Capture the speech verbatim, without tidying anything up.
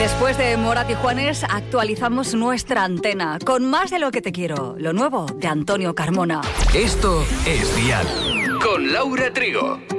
Después de Morat y Juanes, actualizamos nuestra antena con Más de lo que te quiero, lo nuevo de Antonio Carmona. Esto es Dial, con Laura Trigo.